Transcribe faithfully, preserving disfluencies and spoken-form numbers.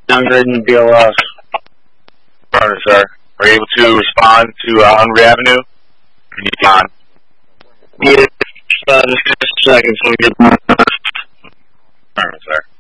Younger than B L S. Affirmative, sir. Are you able to respond to uh, Hungry Avenue? Or need to on? Yeah, uh, just a second, so we get Affirmative, sir.